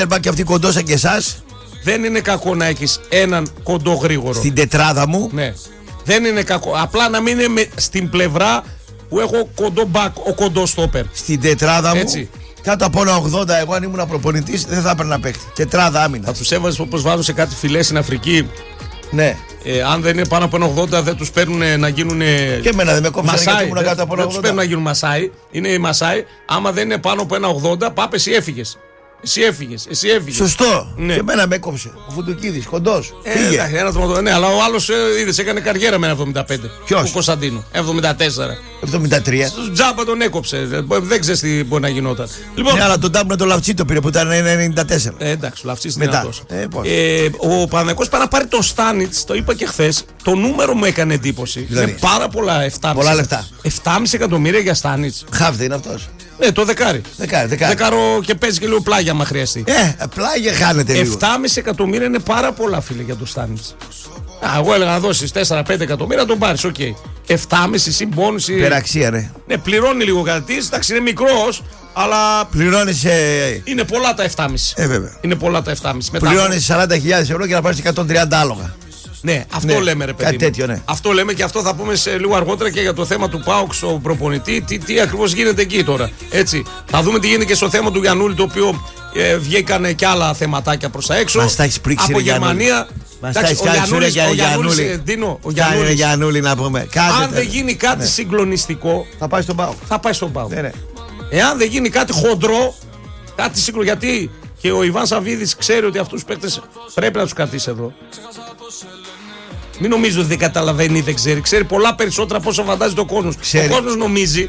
και αυτή κοντό σαν και εσάς. Δεν είναι κακό να έχεις έναν κοντό γρήγορο. Στην τετράδα μου. Ναι. Δεν είναι κακό. Απλά να μην είναι στην πλευρά που έχω κοντό μπακ, ο κοντό στόπερ. Στην τετράδα Έτσι. μου. Κάτω από ένα 80, εγώ αν ήμουν προπονητής δεν θα έπαιρνα παίκτη. Τετράδα άμυνα. Θα τους έβαζες όπως βάζουν σε κάτι φυλές στην Αφρική. Ναι. Αν δεν είναι πάνω από ένα 80, δεν τους παίρνουν να γίνουν. Και εμένα δεν με κόψανε γιατί ήμουν κάτω από ένα 80. Δεν τους παίρνουν να γίνουν Μασάι. Είναι οι Μασάι. Άμα δεν είναι πάνω από ένα 80, πάπε, εσύ έφυγες. Εσύ έφυγες. Σωστό. Ναι. Και εμένα με έκοψε. Ο Φουντουκίδης, κοντός. Φύγε. Ναι, αλλά ο άλλος είδες, έκανε καριέρα με ένα 75. Ποιος? Ο Κωνσταντίνου. 74. 73. Στον τζάμπα τον έκοψε. Δεν ξέρεις τι μπορεί να γινόταν. Λοιπόν, Ναι, αλλά τον τάπουνα το Λαυτσί το πήρε που ήταν 94. εντάξει, ο Λαυτσής είναι Μετά. δυνατός. Ο Παναθηναϊκός πάει να πάρει τον Στάνιτς, το είπα και χθες. Το νούμερο μου έκανε εντύπωση. Δηλαδή. Είναι πάρα πολλά 7,5. Πολλά λεφτά. 7,5 εκατομμύρια για Στάνιτς. Χάφτε είναι αυτός. Ναι, το δεκάρι. Δεκάρι. Δεκάρο και παίζει και λίγο πλάγια, άμα χρειαστεί. Πλάγια χάνεται λίγο. 7,5 εκατομμύρια είναι πάρα πολλά, φίλε, για τον Στάνιτς. Εγώ έλεγα να δώσεις 4-5 εκατομμύρια, τον πάρεις, οκ. 7,5 συμπόνηση. Περαξία, ναι. Ναι, πληρώνει λίγο κάτι. Εντάξει, είναι μικρός, αλλά. Πληρώνεις. Είναι πολλά τα 7,5. Βέβαια. Είναι πολλά τα 7,5. Πληρώνεις 40.000 ευρώ και να πάρεις 130 άλογα. Ναι, αυτό λέμε, ρε παιδί. Κάτι τέτοιο, ναι. Αυτό λέμε και αυτό θα πούμε σε λίγο αργότερα και για το θέμα του ΠΑΟΚ στο προπονητή. Τι ακριβώς γίνεται εκεί τώρα. Έτσι. Θα δούμε τι γίνεται και στο θέμα του Γιαννούλη, το οποίο βγήκανε και άλλα θεματάκια προς τα έξω. Μας τα έχεις πρίξει, από ρε, Γερμανία. Μας τα έχεις κάνει για Γιαννούλη. Κάνε Γιαννούλη να πούμε. Αν δεν γίνει κάτι συγκλονιστικό, θα πάει στον ΠΑΟΚ. Θα πάει στον ΠΑΟΚ. Ναι. Εάν δεν γίνει κάτι χοντρό, κάτι συγκλονιστικό. Γιατί και ο Ιβάν Σαββίδης ξέρει ότι αυτούς τους παίκτες πρέπει να τους κρατήσει εδώ. Μην νομίζω ότι δεν καταλαβαίνει ή δεν ξέρει. Ξέρει πολλά περισσότερα από όσο φαντάζεται ο κόσμος. Ο κόσμος νομίζει,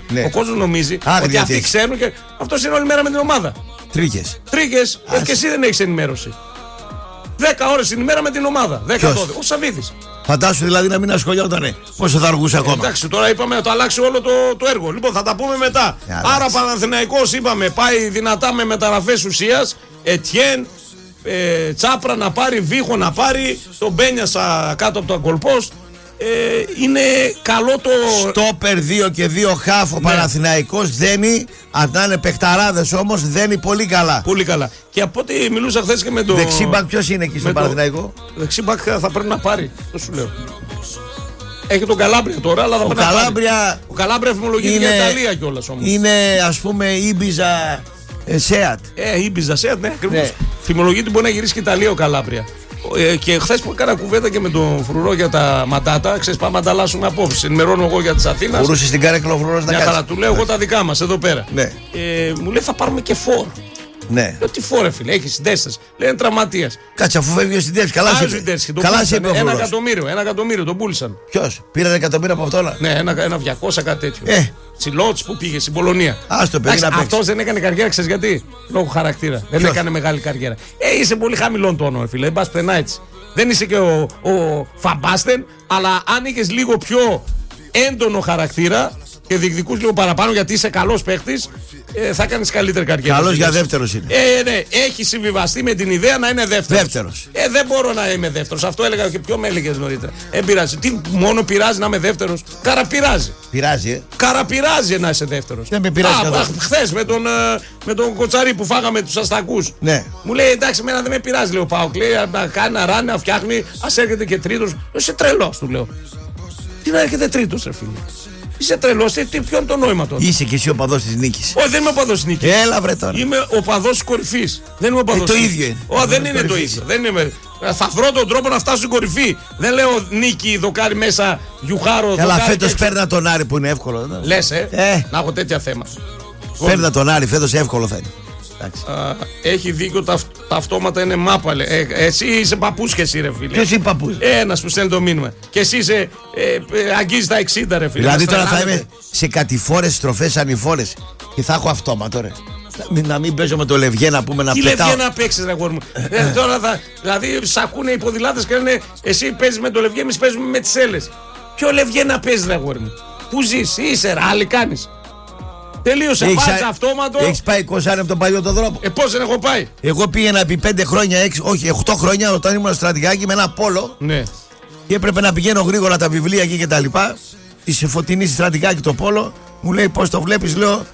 ότι αυτοί ξέρουν και αυτός είναι όλη μέρα με την ομάδα. Τρίχες. Και εσύ δεν έχεις ενημέρωση. 10 ώρες την ημέρα με την ομάδα. 10-12. Ο Σαββίδης. Φαντάσου δηλαδή να μην ασχολιότανε. Πόσο θα αργούσε ακόμα. Εντάξει, τώρα είπαμε να το αλλάξει όλο το έργο. Λοιπόν, θα τα πούμε μετά. Άρα, Παναθηναϊκός είπαμε πάει δυνατά με μεταγραφές ουσίας. Ετιέν, Τσάπρα να πάρει, Βίχο να πάρει, τον Μπένιασα κάτω από το αγκολπόστ. Είναι καλό το. Στόπερ 2 και 2 χάφ ο Παναθηναϊκός δένει. Αν να είναι παιχταράδες όμως δένει πολύ καλά. Πολύ καλά. Και από ό,τι μιλούσα χθες και με το. Δεξίμπακ ποιος είναι εκεί στον Παναθηναϊκό? Δεξίμπακ θα πρέπει να πάρει. Το σου λέω. Έχει τον Καλάμπρια τώρα, αλλά θα πρέπει να πάρει. Ο Καλάμπρια φημολογείται για Ιταλία κιόλας όμως. Είναι ας πούμε Ήμπιζα Σέατ. Ήμπιζα Σέατ, ναι, ακριβώς. Φημολογείται μπορεί να γυρίσει και Ιταλία ο Καλάμπρια. Και χθες που έκανα κουβέντα και με τον Φρουρό για τα μαντάτα, ξέρεις, πάμε να ανταλλάσσουμε απόψεις. Ενημερώνω εγώ για τις Αθήνας. Μπορούσε στην καρέκλα ο Φρουρός να κάτσει. Του λέω εγώ τα δικά μας εδώ πέρα. Ναι. Μου λέει θα πάρουμε και φόρ. Ναι. Τι φόρε, φίλε, έχει συντέστες. Λέει είναι τραυματίας. Κάτσε αφού φεύγει ο συντέστης. Καλά σε είπε. 1 εκατομμύριο τον πούλησαν. Ποιος? Πήραν 1 εκατομμύριο από αυτόν? Ναι, ένα 200 κάτι τέτοιο. Τσιλότς που πήγε στην Πολωνία. Άστο παιδί να παίξει. Αυτός δεν έκανε καριέρα, ξέρεις γιατί? Λόγω χαρακτήρα. Δεν έκανε μεγάλη καριέρα. Είσαι πολύ χαμηλόν τόνο, φίλε. Δεν πας πουθενά έτσι. Δεν είσαι και ο Φαμπάστεν, αλλά αν είχες λίγο πιο έντονο χαρακτήρα και διεκδικούς λίγο παραπάνω γιατί είσαι καλός παίχτης, θα κάνεις καλύτερη καριέρα. Καλός για δεύτερος είναι. Ναι, έχει συμβιβαστεί με την ιδέα να είναι δεύτερος. Δεν μπορώ να είμαι δεύτερος. Αυτό έλεγα και πιο με έλεγες νωρίτερα. Πειράζει. Τι μόνο πειράζει να είμαι δεύτερος? Καραπειράζει. Πειράζει, Καραπειράζει να είσαι δεύτερος. Δεν με πειράζει. Χθες με τον Κοτσαρί που φάγαμε τους αστακούς. Ναι. Μου λέει εντάξει, εμένα δεν με πειράζει, λέει ο Πάοκ. Λέει να κάνει να ράνει, να φτιάχνει, ας έρχεται και τρίτος. Είσαι τρελός, του λέω. Τι να έρχεται τρίτος, ρε φίλε? Είσαι τρελός, ποιο είναι το νόημα τώρα? Είσαι και εσύ ο παδός της νίκης. Όχι, δεν είμαι ο παδός της νίκης. Έλα βρε τώρα. Είμαι ο παδός της κορυφής. Δεν είμαι ο παδός το ίδιο είναι. Όχι, δεν είναι το ίδιο. Δεν είμαι. Θα βρω τον τρόπο να φτάσω στην κορυφή. Δεν λέω νίκη, δοκάρι μέσα, γιουχάρο. Καλά, φέτος παίρνα τον Άρη που είναι εύκολο. Λες, να έχω τέτοια θέματα. Παίρνα τον Άρη, φέτος εύκολο θα είναι. Έχει δίκιο, τα αυτόματα είναι μάπα. Εσύ είσαι παππούς και εσύ, ρε φίλε. Ποιος είναι παππούς? Ένας που στέλνει το μήνυμα. Και εσύ είσαι, αγγίζει τα 60, ρε φίλε. Δηλαδή τώρα θα είμαι σε κατηφόρες, στροφές, ανηφόρες και θα έχω αυτόματο, ρε. Να μην παίζω με το Λευγέ να πούμε να πετάω. Τι Λευγέ να παίξεις, ρε γόρι μου? Τώρα δηλαδή σ' ακούνε οι ποδηλάτες και λένε εσύ παίζεις με το Λευγέ, εμείς παίζουμε με τις Έλες. Ποιο Λευγέ να παίζεις, ρε γόρι μου? Πού ζεις, είσαι ράλι κάνεις? Τελείωσε, βάζεις αυτόματο. Έχεις πάει κοσάρι από τον παλιό το δρόμο? Πώς δεν έχω πάει? Εγώ πήγαινα επί 5 χρόνια, 8 χρόνια όταν ήμουν στρατηγάκι με ένα πόλο. Ναι. Και έπρεπε να πηγαίνω γρήγορα τα βιβλία εκεί και τα λοιπά. Τη φωτεινή στρατηγάκι το πόλο. Μου λέει πώς το βλέπεις? Λέω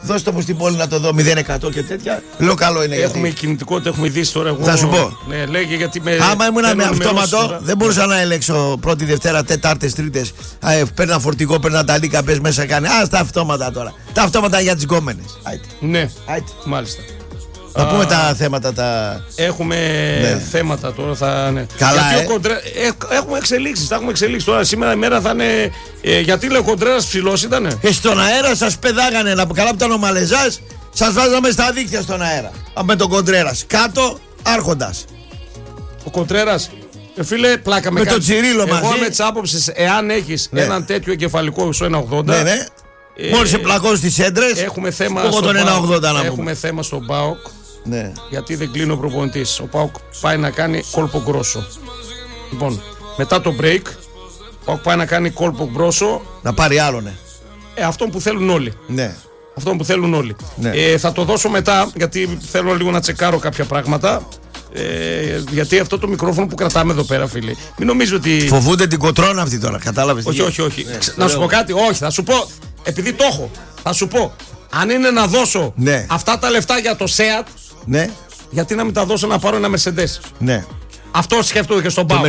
δώστε μου στην πόλη να το δω 0% και τέτοια. Λέω καλό είναι. Έχουμε κινητικότητα, έχουμε ειδήσει τώρα. Θα σου πω. Ναι, λέγε γιατί με. Άμα ήμουν με αυτόματο, δεν μπορούσα να ελέγξω πρώτη, Δευτέρα, Τετάρτες, Τρίτες. Παίρνα φορτηγό, παίρνα τα λίκα, πες μέσα κάνει. Τα αυτόματα τώρα. Τα αυτόματα για τις γκόμενες. Ναι, μάλιστα. Θα πούμε τα θέματα τα. Έχουμε θέματα τώρα. Ναι. Καλά, έχουμε εξελίξεις. Τα έχουμε εξελίξει τώρα. Σήμερα η μέρα θα είναι. Γιατί λέει ο Κοντρέρας ψηλός ήτανε. Στον αέρα σας πεδάγανε. Να καλά που ήταν ο Μαλεζάς, σας βάζαμε στα δίκτυα στον αέρα. Με τον Κοντρέρας. Κάτω, άρχοντας. Ο Κοντρέρας. Φίλε, πλάκα με τον Τσιρίλο μαζί. Εγώ με τις άποψεις, εάν έχεις έναν τέτοιο εγκεφαλικό στο 1,80. Ναι. Μόλις σε πλακώσει στις έντρες. Έχουμε θέμα έχουμε θέμα στον ΠΑΟΚ. Ναι. Γιατί δεν κλείνει ο προπονητής. Ο ΠΑΟΚ πάει να κάνει κόλπο γκρόσο. Λοιπόν, μετά το break, ο ΠΑΟΚ πάει να κάνει κόλπο γκρόσο. Να πάρει άλλο, ναι. Αυτό που θέλουν όλοι. Ναι. Αυτό που θέλουν όλοι. Ναι. Θα το δώσω μετά, γιατί θέλω λίγο να τσεκάρω κάποια πράγματα. Γιατί αυτό το μικρόφωνο που κρατάμε εδώ πέρα, φίλοι, μην νομίζω ότι. Φοβούνται την κοτρώνα αυτή τώρα, κατάλαβες. Όχι. Ναι, να σου πω κάτι, όχι, θα σου πω. Επειδή το έχω, θα σου πω. Αν είναι να δώσω αυτά τα λεφτά για το ΣΕΑΤ, γιατί να μην τα δώσω να πάρω ένα Mercedes. Ναι. Αυτό σκέφτομαι και στον ΠΑΟΚ.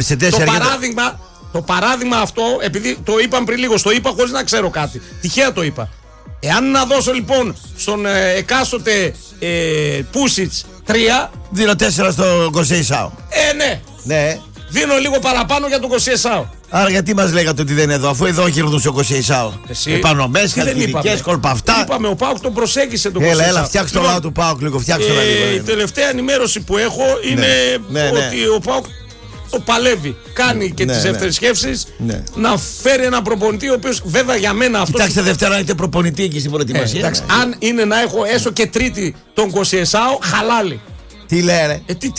Το παράδειγμα αυτό, επειδή το είπαμε πριν λίγο, το είπα χωρίς να ξέρω κάτι. Τυχαία το είπα. Εάν να δώσω λοιπόν στον εκάστοτε Πούσιτς 3. Δίνω 4 στο Κοσέισάο. Ναι. Δίνω λίγο παραπάνω για τον Κοσέισάο. Άρα γιατί μας λέγατε ότι δεν είναι εδώ, αφού εδώ γυρνούσε ο Κοσέισάο. Επανομές, χαλκιδικές, κολπαυτά. Είπαμε, ο ΠΑΟΚ τον προσέγγισε τον Κοσέισάο. Έλα, φτιάξτε το λαό του ΠΑΟΚ λίγο, φτιάξτε λίγο. Η τελευταία ενημέρωση που έχω είναι ότι ο ΠΑΟΚ το παλεύει. Κάνει και τις δεύτερες σκέψεις να φέρει ένα προπονητή, ο οποίος βέβαια για μένα αυτό. Κοιτάξτε, Δευτέρα έχετε προπονητή εκεί στην προετοιμασία. Αν είναι να έχω έστω και τρίτη τον Κοσέισάο, χαλάλι. Τι λέρε.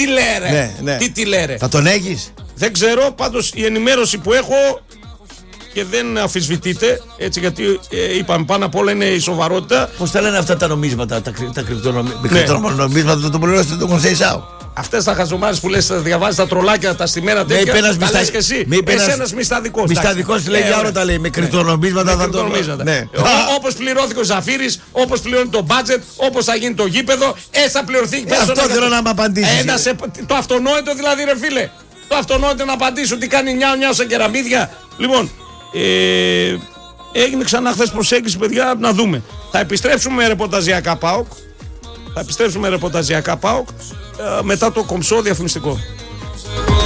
Τι λέρε. Θα τον έχεις. Δεν ξέρω, πάντως η ενημέρωση που έχω και δεν αμφισβητείται, έτσι, γιατί είπαμε πάνω απ' όλα είναι η σοβαρότητα. Πώς τα λένε αυτά τα νομίσματα, τα κρυπτονομίσματα, το πληρώσετε τον Κοσέισάο. Αυτές τα χαζομάρες που λες, τα διαβάζεις τα τρολάκια, τα στημένα τέτοια, τα λες και εσύ. Ένας μυσταδικός. Μυσταδικός λέει για όλα τα λέει, με κρυπτονομίσματα θα το. Όπως πληρώθηκε ο Ζαφύρης, όπως πληρώνει το budget, όπως θα γίνει το γήπεδο, θα πληρωθεί. Αυτό θέλω να μου απαντήσεις. Το αυτονόητο δηλαδή, ρε φίλε. Το αυτονόητο να απαντήσω τι κάνει νιάου σε κεραμίδια. Λοιπόν, έγινε ξανά χθες προσέγγιση, παιδιά, να δούμε. Θα επιστρέψουμε με ρεπορταζιακά ΠΑΟΚ. Μετά το κομψό διαφημιστικό.